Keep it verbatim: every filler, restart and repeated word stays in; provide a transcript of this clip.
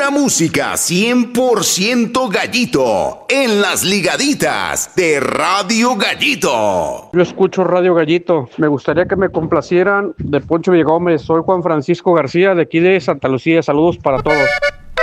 Pura música cien por ciento Gallito en las ligaditas de Radio Gallito. Yo escucho Radio Gallito. Me gustaría que me complacieran de Poncho Villagómez. Soy Juan Francisco García de aquí de Santa Lucía. Saludos para todos.